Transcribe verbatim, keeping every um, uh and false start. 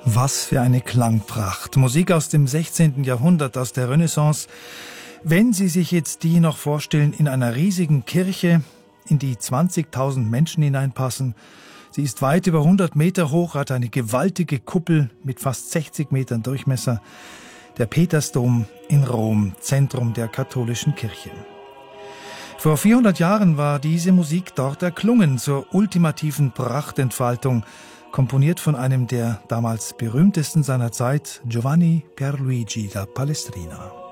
Was für eine Klangpracht. Musik aus dem sechzehnten Jahrhundert, aus der Renaissance. Wenn Sie sich jetzt die noch vorstellen in einer riesigen Kirche, in die zwanzigtausend Menschen hineinpassen. Sie ist weit über hundert Meter hoch, hat eine gewaltige Kuppel mit fast sechzig Metern Durchmesser. Der Petersdom in Rom, Zentrum der katholischen Kirche. Vor vierhundert Jahren war diese Musik dort erklungen, zur ultimativen Prachtentfaltung, komponiert von einem der damals berühmtesten seiner Zeit, Giovanni Pierluigi da Palestrina.